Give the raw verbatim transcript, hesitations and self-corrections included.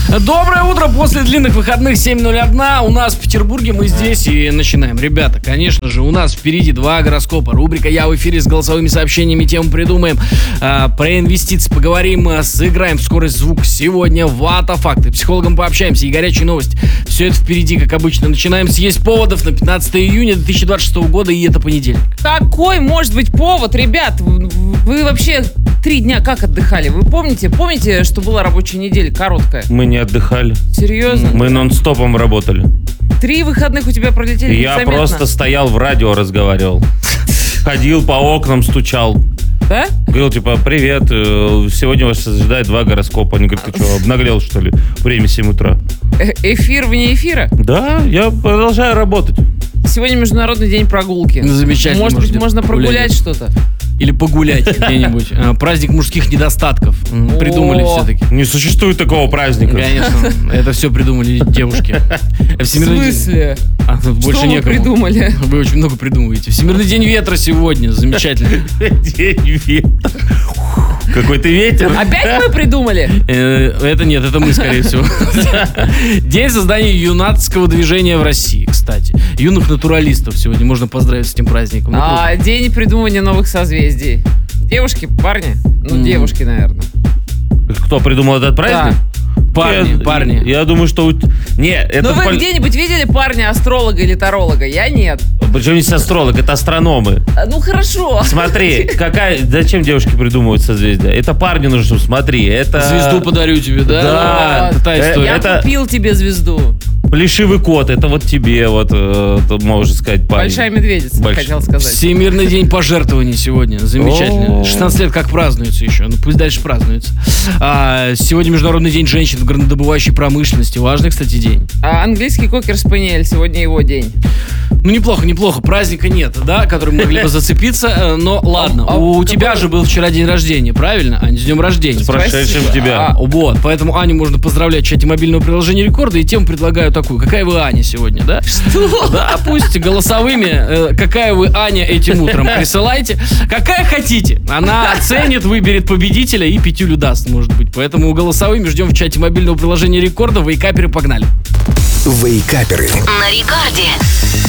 Доброе утро после длинных выходных, семь ноль один. У нас в Петербурге, мы здесь и начинаем. Ребята, конечно же, у нас впереди два гороскопа. Рубрика «Я в эфире» с голосовыми сообщениями, тему придумаем. А, про инвестиции поговорим, а, сыграем в скорость звук. Сегодня вата-факты. Психологом пообщаемся и горячие новости. Все это впереди, как обычно. Начинаем с «Есть поводов» на пятнадцатое июня две тысячи двадцать шестого года, и это понедельник. Какой может быть повод, ребят? Вы вообще три дня как отдыхали? Вы помните? Помните, что была рабочая неделя короткая? Мы не отдыхали. Серьезно? Мы нон-стопом работали. Три выходных у тебя пролетели Я незаметно. просто стоял в радио, разговаривал. Ходил по окнам, стучал. Да? Говорил, типа, привет, э, сегодня вас ожидает два гороскопа. Они говорят, ты что, обнаглел, что ли? Время семь утра. Э- Эфир вне эфира? Да, я продолжаю работать. Сегодня Международный день прогулки. Замечательно. Может быть, можете можно прогулять погулять. что-то? Или погулять где-нибудь. А, Праздник мужских недостатков. М, Придумали О. все-таки. Не существует такого праздника. Конечно, это все придумали девушки. В Всемирный день- смысле? А, больше Что вы некому. придумали? Вы очень много придумываете. Всемирный день ветра сегодня. Замечательно. День ветра. Какой ты ветер. Опять мы придумали? Э, Это нет, это мы, скорее всего. День создания юнацкого движения в России, кстати. Юных натуралистов сегодня можно поздравить с этим праздником. Ну, круто. А, день придумывания новых созвездий. Девушки, парни? Ну, М. девушки, наверное. Кто придумал этот праздник? Парни, Я- парни. Я думаю, что... у- Не, это... Ну, вы пол- где-нибудь видели парня астролога или таролога? Я нет. Причем здесь астролог, это астрономы. А, Ну, хорошо. Смотри, какая... Зачем девушки придумывают созвездия? Это парни нужно, чтобы смотри. Это... Звезду подарю тебе, да? Да. Это та Э, история. Я это- купил тебе звезду. Плешивый кот, это вот тебе, вот, э, это, можно сказать, парень. Большая медведица, Больш- хотел сказать. Всемирный день пожертвований сегодня. Замечательно. О. шестнадцать лет как празднуется еще. Ну пусть дальше празднуется. А, сегодня Международный день женщин в горнодобывающей промышленности. Важный, кстати, день. А английский кокер-спаниель, сегодня его день. Ну неплохо, неплохо. Праздника нет, да, который мы могли бы зацепиться. э, Но ладно. А, У а тебя какой? же был вчера день рождения, правильно, Ань? С днем рождения. С прошедшим Спасибо. тебя. А, вот, поэтому Аню можно поздравлять в чате мобильного приложения Рекорда, и тему предлагаю такую. Какая вы Аня сегодня, да? Что? Да, пусть голосовыми, э, какая вы Аня этим утром, присылайте. Какая хотите. Она оценит, выберет победителя и пятюлю даст, может быть. Поэтому голосовыми ждем в чате мобильного приложения Рекорда. Вейкаперы, погнали. Вейкаперы. На рекорде.